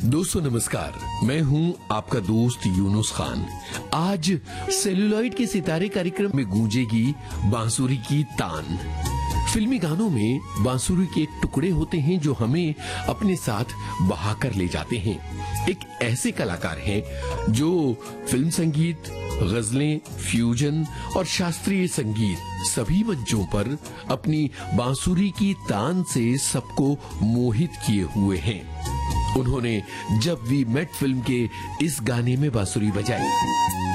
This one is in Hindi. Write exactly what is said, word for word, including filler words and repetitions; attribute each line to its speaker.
Speaker 1: दोस्तों नमस्कार, मैं हूं आपका दोस्त यूनुस खान। आज सेलुलॉइड के सितारे कार्यक्रम में गूंजेगी बांसुरी की तान। फिल्मी गानों में बांसुरी के टुकड़े होते हैं जो हमें अपने साथ बहाकर ले जाते हैं। एक ऐसे कलाकार हैं जो फिल्म संगीत, गजलें, फ्यूजन और शास्त्रीय संगीत सभी मंचों पर अपनी बांसुरी की तान से सबको मोहित किए हुए हैं। उन्होंने जब वी मेट फिल्म के इस गाने में बांसुरी बजाई।